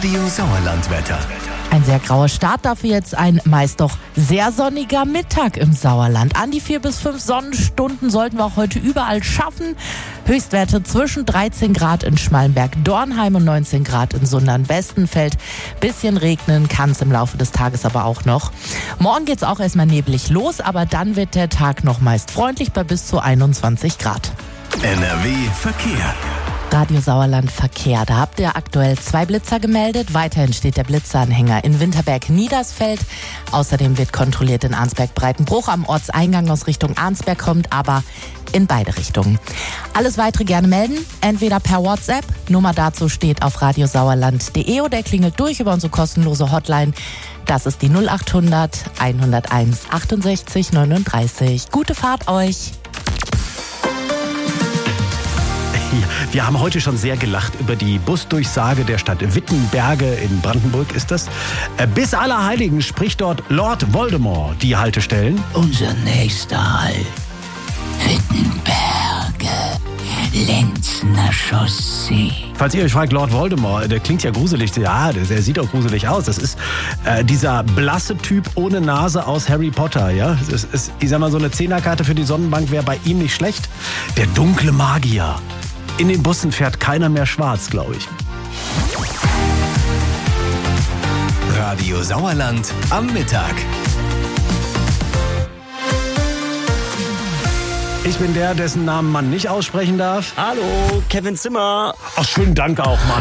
Radio Sauerlandwetter. Ein sehr grauer Start, dafür jetzt ein meist doch sehr sonniger Mittag im Sauerland. An die 4 bis 5 Sonnenstunden sollten wir auch heute überall schaffen. Höchstwerte zwischen 13 Grad in Schmallenberg-Dornheim und 19 Grad in Sundern-Westenfeld. Bisschen regnen kann es im Laufe des Tages aber auch noch. Morgen geht es auch erstmal neblig los, aber dann wird der Tag noch meist freundlich bei bis zu 21 Grad. NRW Verkehr. Radio Sauerland Verkehr. Da habt ihr aktuell 2 Blitzer gemeldet. Weiterhin steht der Blitzeranhänger in Winterberg-Niedersfeld. Außerdem wird kontrolliert in Arnsberg-Breitenbruch. Am Ortseingang aus Richtung Arnsberg kommt aber in beide Richtungen. Alles weitere gerne melden, entweder per WhatsApp. Nummer dazu steht auf radiosauerland.de oder ihr klingelt durch über unsere kostenlose Hotline. Das ist die 0800 101 68 39. Gute Fahrt euch! Wir haben heute schon sehr gelacht über die Busdurchsage der Stadt Wittenberge in Brandenburg ist das. Bis Allerheiligen spricht dort Lord Voldemort die Haltestellen. Unser nächster Halt. Wittenberge. Lenzner Chaussee. Falls ihr euch fragt, Lord Voldemort, der klingt ja gruselig. Ja, der sieht auch gruselig aus. Das ist dieser blasse Typ ohne Nase aus Harry Potter. Ja? Das ist, ich sag mal, so eine 10er-Karte für die Sonnenbank wäre bei ihm nicht schlecht. Der dunkle Magier. In den Bussen fährt keiner mehr schwarz, glaube ich. Radio Sauerland am Mittag. Ich bin der, dessen Namen man nicht aussprechen darf. Hallo, Kevin Zimmer. Ach, schönen Dank auch, Mann.